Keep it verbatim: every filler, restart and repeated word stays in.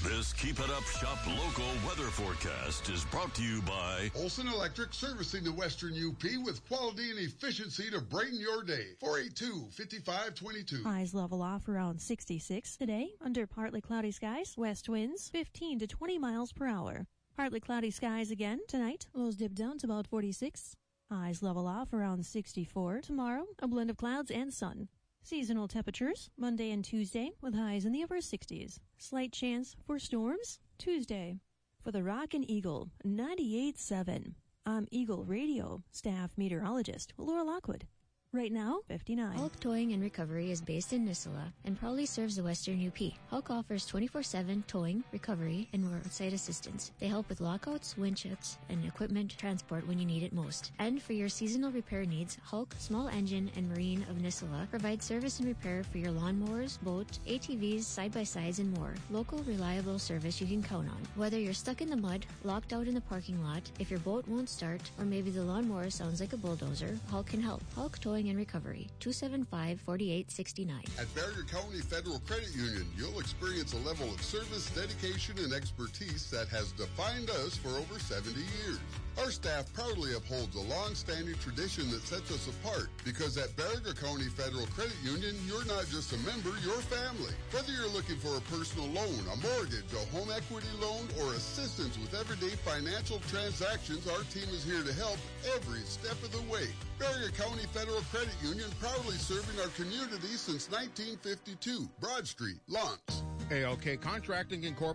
This Keep It Up Shop local weather forecast is brought to you by Olson Electric, servicing the Western U P with quality and efficiency to brighten your day. four eight two, five five two two. Highs level off around sixty-six today under partly cloudy skies. West winds fifteen to twenty miles per hour. Partly cloudy skies again tonight. Lows dip down to about forty-six. Highs level off around sixty-four. Tomorrow, a blend of clouds and sun. Seasonal temperatures Monday and Tuesday with highs in the upper sixties. Slight chance for storms Tuesday. For the Rock and Eagle ninety-eight point seven. I'm Eagle Radio staff meteorologist Laura Lockwood. Right now, fifty-nine. Hulk Towing and Recovery is based in Nisula and proudly serves the Western U P. Hulk offers twenty-four seven towing, recovery, and roadside assistance. They help with lockouts, wind chips, and equipment transport when you need it most. And for your seasonal repair needs, Hulk, Small Engine, and Marine of Nisula provides service and repair for your lawnmowers, boat, A T Vs, side-by-sides, and more. Local, reliable service you can count on. Whether you're stuck in the mud, locked out in the parking lot, if your boat won't start, or maybe the lawnmower sounds like a bulldozer, Hulk can help. Hulk Towing and Recovery, two seven five, four eight six nine. At Barrier County Federal Credit Union, you'll experience a level of service, dedication, and expertise that has defined us for over seventy years. Our staff proudly upholds a long-standing tradition that sets us apart, because at Barrier County Federal Credit Union, you're not just a member, you're family. Whether you're looking for a personal loan, a mortgage, a home equity loan, or assistance with everyday financial transactions, our team is here to help every step of the way. Barrier County Federal Credit Union, proudly serving our community since nineteen fifty-two. Broad Street, Lawrence. A L K Contracting Incorporated